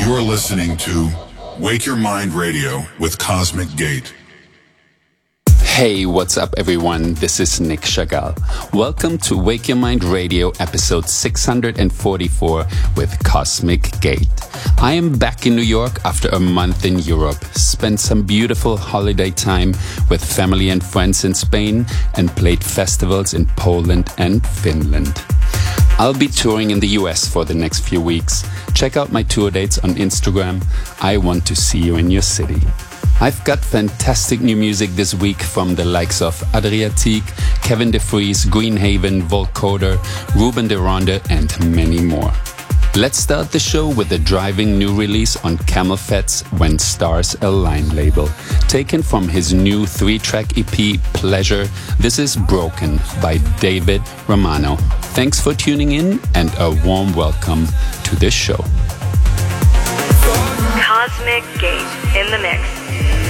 You're listening to Wake Your Mind Radio with Cosmic Gate. Hey, what's up everyone? This is Nick Chagall. Welcome to Wake Your Mind Radio episode 644 with Cosmic Gate. I am back in New York after a month in Europe, spent some beautiful holiday time with family and friends in Spain, and played festivals in Poland and Finland. I'll be touring in the US for the next few weeks. Check out my tour dates on Instagram. I want to see you in your city. I've got fantastic new music this week from the likes of Adriatique, Kevin DeFries, Greenhaven, Volcoder, Ruben de Ronde, and many more. Let's start the show with a driving new release on Camel Fat's When Stars Align label. Taken from his new 3-track EP, Pleasure, this is Broken by David Romano. Thanks for tuning in and a warm welcome to this show. Cosmic Gate in the mix.